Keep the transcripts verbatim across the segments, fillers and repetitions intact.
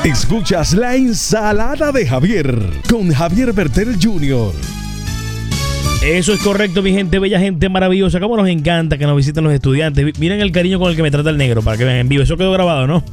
Escuchas La Ensalada de Javier con Javier Bertel junior Eso es correcto, mi gente, bella gente maravillosa. Cómo nos encanta que nos visiten los estudiantes. Miren el cariño con el que me trata el negro, para que vean en vivo. Eso quedó grabado, ¿no?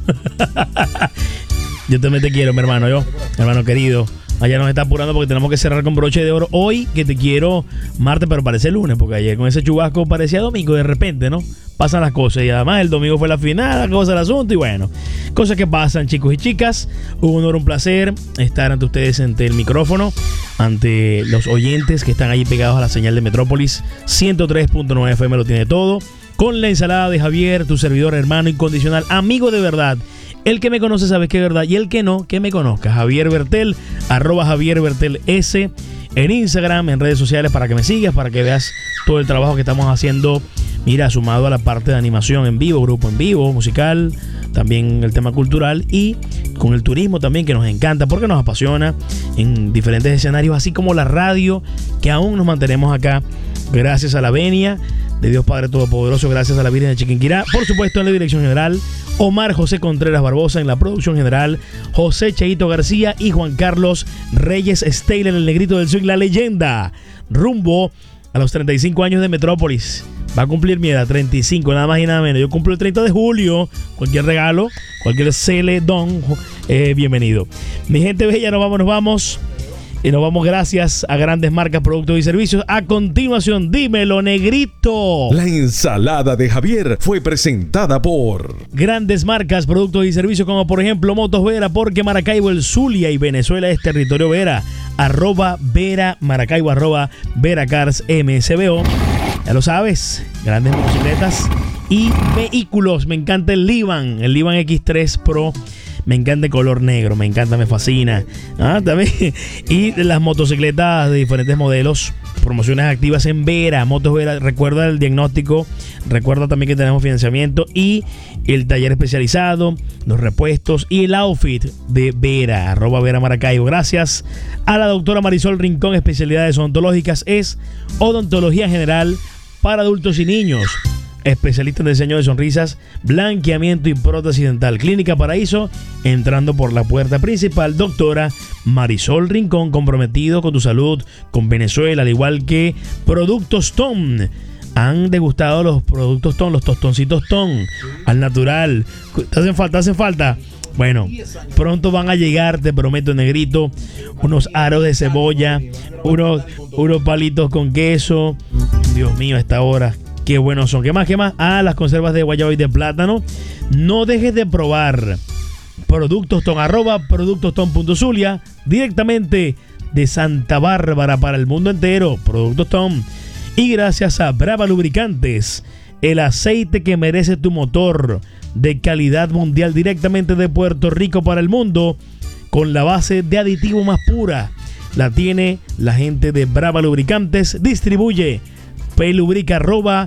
Yo también te quiero, mi hermano, yo, hermano querido. Allá nos está apurando porque tenemos que cerrar con broche de oro hoy, que te quiero martes, pero parece lunes, porque ayer con ese chubasco parecía domingo de repente, ¿no? Pasan las cosas y además el domingo fue la final, la cosa del asunto y bueno, cosas que pasan, chicos y chicas. Un honor, un placer estar ante ustedes, ante el micrófono, ante los oyentes que están ahí pegados a la señal de Metrópolis. ciento tres punto nueve F M lo tiene todo, con la ensalada de Javier, tu servidor, hermano incondicional, amigo de verdad. El que me conoce sabe que es verdad y el que no, que me conozca. Javier Bertel, arroba Javier Bertel S en Instagram, en redes sociales, para que me sigas, para que veas todo el trabajo que estamos haciendo. Mira, sumado a la parte de animación en vivo, grupo en vivo, musical, también el tema cultural y con el turismo también, que nos encanta porque nos apasiona en diferentes escenarios, así como la radio, que aún nos mantenemos acá gracias a la venia de Dios Padre Todopoderoso, gracias a la Virgen de Chiquinquirá, por supuesto en la dirección general, Omar José Contreras Barbosa, en la producción general, José Cheito García y Juan Carlos Reyes Steyler, el negrito del swing, la leyenda, rumbo a los treinta y cinco años de Metrópolis. Va a cumplir mi edad, treinta y cinco, nada más y nada menos. Yo cumplo el treinta de julio. Cualquier regalo, cualquier celedón, eh, bienvenido. Mi gente bella, nos vamos, nos vamos. Y nos vamos gracias a grandes marcas, productos y servicios. A continuación, dímelo, negrito. La ensalada de Javier fue presentada por grandes marcas, productos y servicios como por ejemplo Motos Vera, porque Maracaibo, el Zulia y Venezuela es territorio Vera. Arroba Vera Maracaibo, arroba Vera Cars M S B O. Ya lo sabes, grandes motocicletas y vehículos. Me encanta el Livan, el Livan X tres Pro. Me encanta el color negro, me encanta, me fascina. Ah, también. Y las motocicletas de diferentes modelos, promociones activas en Vera, Motos Vera. Recuerda el diagnóstico, recuerda también que tenemos financiamiento y el taller especializado, los repuestos y el outfit de Vera, arroba Vera Maracaibo. Gracias a la doctora Marisol Rincón, especialidades odontológicas, es odontología general para adultos y niños. Especialista en diseño de sonrisas, blanqueamiento y prótesis dental. Clínica Paraíso, entrando por la puerta principal. Doctora Marisol Rincón, comprometido con tu salud, con Venezuela, al igual que Productos Tom. ¿Han degustado los productos Tom, los tostoncitos Tom? Al natural. ¿Te hacen falta? ¿Te hacen falta? Bueno, pronto van a llegar, te prometo, negrito, unos aros de cebolla, unos, unos palitos con queso. Dios mío, a esta hora. Qué buenos son. ¿Qué más? ¿Qué más? Ah, las conservas de guayaba y de plátano. No dejes de probar Productos Tom, arroba Productos Tom punto Zulia, directamente de Santa Bárbara para el mundo entero. Productos Tom. Y gracias a Brava Lubricantes, el aceite que merece tu motor, de calidad mundial, directamente de Puerto Rico para el mundo, con la base de aditivo más pura. La tiene la gente de Brava Lubricantes. Distribuye Pelubrica, arroba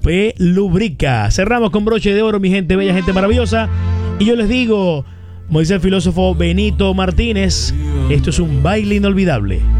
Pelubrica. Cerramos con broche de oro, mi gente bella, gente maravillosa. Y yo les digo, como dice el filósofo Benito Martínez, esto es un baile inolvidable.